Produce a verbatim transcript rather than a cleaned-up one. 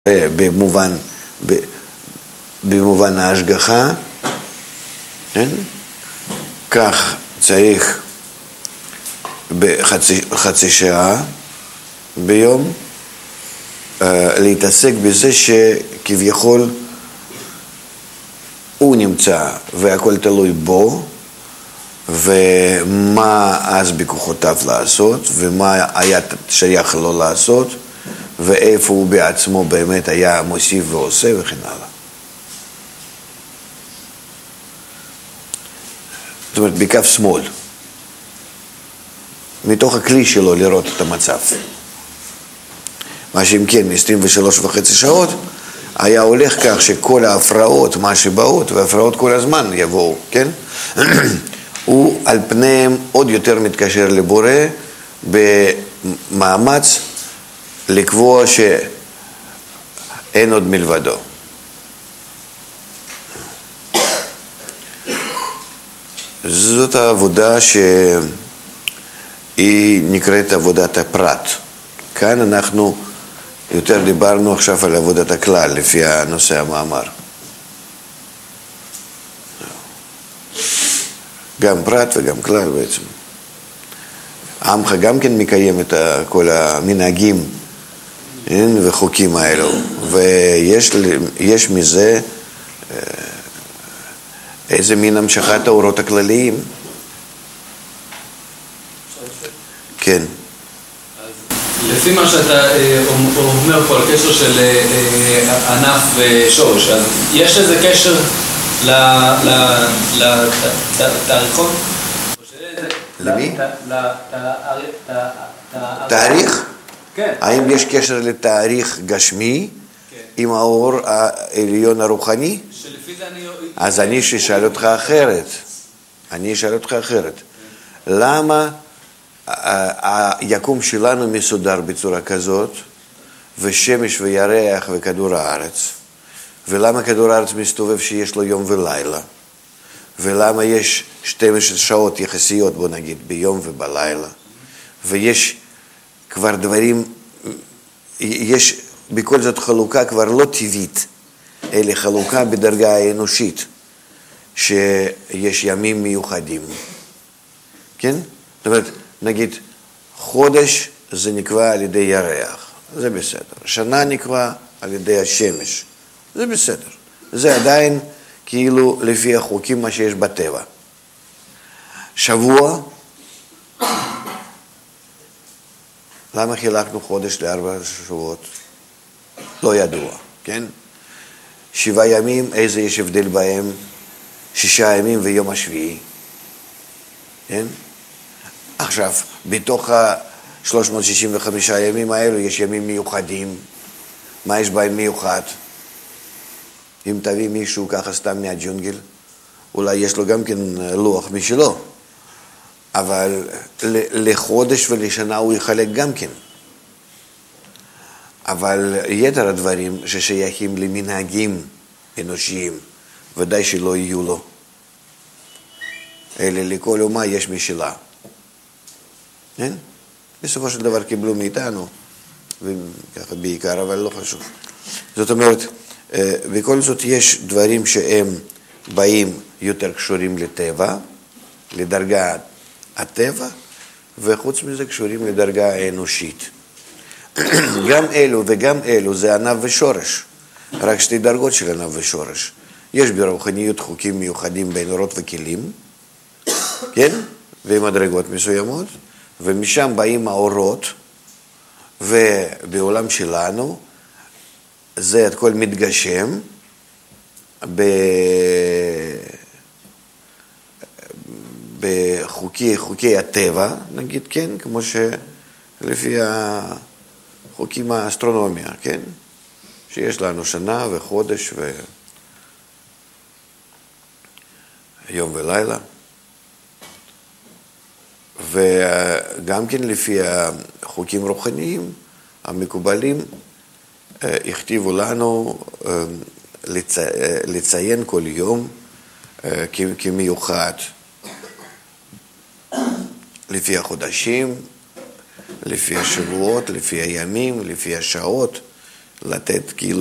במובן, במובן ההשגחה, כן? כך צריך בחצי חצי שעה ביום להתעסק בזה שכביכול הוא נמצא והכל תלוי בו, ומה אז בכוחותיו לעשות, ומה היה שייך לו לעשות, ואיפה הוא בעצמו באמת היה מוסיף ועושה וכן הלאה. זאת אומרת, בכף שמאל. מתוך הכלי שלו לראות את המצב. מה שאם כן, עשרים ושלוש וחצי שעות, היה הולך כך שכל ההפרעות, מה שבאות, וההפרעות כל הזמן יבואו, כן? הוא על פניהם עוד יותר מתקשר לבורא במאמץ לקבוע שאין עוד מלבדו. זאת העבודה שהיא נקראת עבודת הפרט. כאן אנחנו יותר דיברנו עכשיו על עבודת הכלל לפי הנושא המאמר. גם פרט וגם כלל בעצם. עמך גם כן מקיים את כל המנהגים וחוקים האלו, ויש יש מזה איזה מין המשכת האורות הכלליים. כן. לפי מה שאתה אומר פה על קשר של ענף ושורש, אז יש איזה קשר לתאריכון? למי? תאריך? כן. האם יש קשר לתאריך גשמי עם האור העליון הרוחני? שלפי זה אני... אז אני אשאל אותך אחרת. אני אשאל אותך אחרת. למה היקום שלנו מסודר בצורה כזאת, ושמש וירח וכדור הארץ? ולמה כדור הארץ מסתובב שיש לו יום ולילה? ולמה יש שתים עשרה שעות יחסיות, בוא נגיד, ביום ובלילה? ויש כבר דברים, יש בכל זאת חלוקה כבר לא טבעית, אלא חלוקה בדרגה האנושית, שיש ימים מיוחדים. כן? זאת אומרת, נגיד, חודש זה נקבע על ידי ירח, זה בסדר. שנה נקבע על ידי השמש, זה בסדר. זה עדיין כאילו לפי החוקים מה שיש בטבע. שבוע, למה חילקנו חודש לארבע שבועות? לא ידוע, כן? שבעה ימים, איזה יש הבדל בהם? שישה ימים ויום השביעי. כן? עכשיו, בתוך ה-שלוש מאות שישים וחמישה ימים האלו יש ימים מיוחדים. מה יש בהם מיוחד? אם תביא מישהו ככה סתם מהג'ונגל, אולי יש לו גם כן לוח משלו. אבל לחודש ולשנה הוא יחלק גם כן. אבל יתר הדברים ששייכים למנהגים אנושיים, ודאי שלא יהיו לו. אלא לכל אומה יש משלה. כן? בסופו של דבר קיבלו מאיתנו, וככה בעיקר, אבל לא חשוב. זאת אומרת, בכל זאת יש דברים שהם באים יותר קשורים לטבע, לדרגה הטבע, וחוץ מזה קשורים לדרגה האנושית. גם אלו וגם אלו זה ענב ושורש, רק שתי דרגות של ענב ושורש. יש ברוחניות חוקים מיוחדים בין אורות וכלים, כן? ומדרגות מסוימות, ומשם באים האורות, ובעולם שלנו זה את כל מתגשם ב... בחוקי חוקי הטבע, נגיד, כן, כמו שלפי החוקים האסטרונומיה, כן, שיש לנו שנה וחודש ויום ולילה, וגם כן לפי החוקים רוחניים המקובלים, הכתיבו לנו לציין כל יום כמיוחד, לפי החודשים, לפי השבועות, לפי הימים, לפי השעות, לתת כאילו